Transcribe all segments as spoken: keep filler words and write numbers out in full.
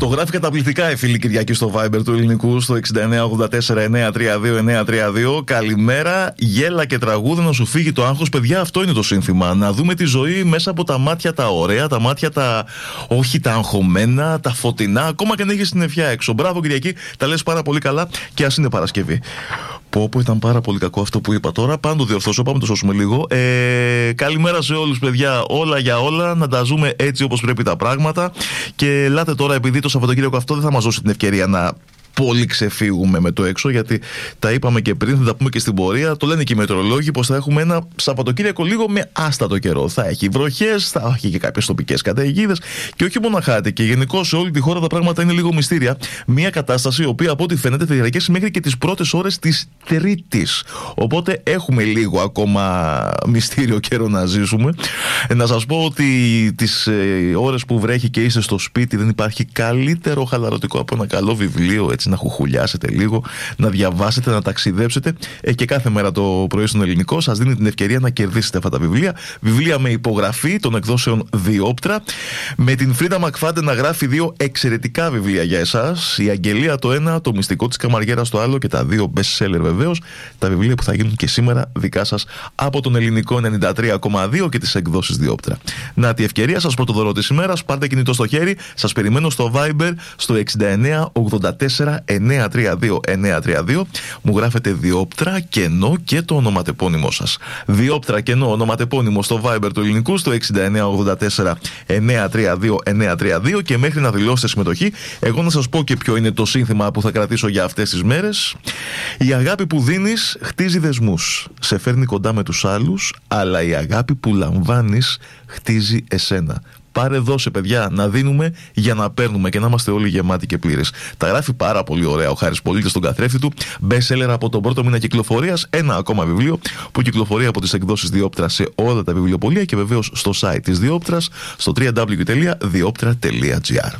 Το γράφει καταπληκτικά η φίλη Κυριακή στο Viber του Ελληνικού στο εξήντα εννέα ογδόντα τέσσερα εννιακόσια τριάντα δύο εννιακόσια τριάντα δύο. Καλημέρα, γέλα και τραγούδι να σου φύγει το άγχος. Παιδιά, αυτό είναι το σύνθημα. Να δούμε τη ζωή μέσα από τα μάτια τα ωραία, τα μάτια τα όχι τα αγχωμένα, τα φωτεινά, ακόμα και αν έχεις την ευχιά έξω. Μπράβο Κυριακή, τα λες πάρα πολύ καλά και ας είναι Παρασκευή. Πω, πω, ήταν πάρα πολύ κακό αυτό που είπα τώρα. Πάμε το διορθώσω, πάμε το σώσουμε λίγο. Ε, καλημέρα σε όλους, παιδιά. Όλα για όλα. Να τα ζούμε έτσι όπως πρέπει τα πράγματα. Και ελάτε τώρα, επειδή το Σαββατοκύριακο αυτό δεν θα μας δώσει την ευκαιρία να πολύ ξεφύγουμε με το έξω, γιατί τα είπαμε και πριν, θα τα πούμε και στην πορεία. Το λένε και οι μετεωρολόγοι πως θα έχουμε ένα Σαββατοκύριακο λίγο με άστατο καιρό. Θα έχει βροχές, θα έχει και κάποιες τοπικές καταιγίδες και όχι μόνο χάτι. Και γενικώς σε όλη τη χώρα τα πράγματα είναι λίγο μυστήρια. Μια κατάσταση η οποία από ό,τι φαίνεται θα διαρκέσει μέχρι και τις πρώτες ώρες της Τρίτης. Οπότε έχουμε λίγο ακόμα μυστήριο καιρό να ζήσουμε. Να σας πω ότι τις ε, ώρες που βρέχει και είστε στο σπίτι δεν υπάρχει καλύτερο χαλαρωτικό από ένα καλό βιβλίο, έτσι να χουχουλιάσετε λίγο, να διαβάσετε, να ταξιδέψετε. Ε, και κάθε μέρα το πρωί στον Ελληνικό σας δίνει την ευκαιρία να κερδίσετε αυτά τα βιβλία. Βιβλία με υπογραφή των εκδόσεων Διόπτρα. Με την Φρίντα Μακφάντε να γράφει δύο εξαιρετικά βιβλία για εσάς. Η Αγγελία το ένα, το μυστικό της Καμαριέρας το άλλο και τα δύο best seller βεβαίως. Τα βιβλία που θα γίνουν και σήμερα δικά σας από τον Ελληνικό ενενήντα τρία κόμμα δύο και τις εκδόσεις Διόπτρα. Να τη ευκαιρία σας, πρώτο δώρο της ημέρας. Πάρτε κινητό στο χέρι. Σας περιμένω στο Viber στο εξήντα εννέα ογδόντα τέσσερα εννιακόσια τριάντα δύο εννιακόσια τριάντα δύο. Μου γράφετε Διόπτρα κενό και το ονοματεπώνυμό σας. Διόπτρα κενό ονοματεπώνυμο στο Viber του Ελληνικού στο εξήντα εννέα ογδόντα τέσσερα εννιακόσια τριάντα δύο εννιακόσια τριάντα δύο. Και μέχρι να δηλώσετε συμμετοχή, εγώ να σας πω και ποιο είναι το σύνθημα που θα κρατήσω για αυτές τις μέρες. Η αγάπη που δίνεις χτίζει δεσμούς. Σε φέρνει κοντά με τους άλλους, αλλά η αγάπη που λαμβάνεις χτίζει εσένα. Πάρε δώσε, παιδιά, να δίνουμε για να παίρνουμε και να είμαστε όλοι γεμάτοι και πλήρες. Τα γράφει πάρα πολύ ωραία ο Χάρης Πολίτης στον καθρέφτη του. Best seller από τον πρώτο μήνα κυκλοφορίας. Ένα ακόμα βιβλίο που κυκλοφορεί από τις εκδόσεις Διόπτρα σε όλα τα βιβλιοπωλεία και βεβαίως στο site της Διόπτρας στο double-u double-u double-u τελεία διόπτρα τελεία τζι άρ.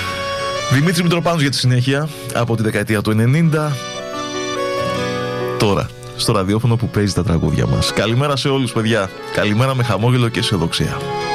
Δημήτρης Μητροπάνος για τη συνέχεια από τη δεκαετία του ενενήντα. Τώρα στο ραδιόφωνο που παίζει τα τραγούδια μας. Καλημέρα σε όλους, παιδιά. Καλημέρα με χαμόγελο και αισιοδοξία.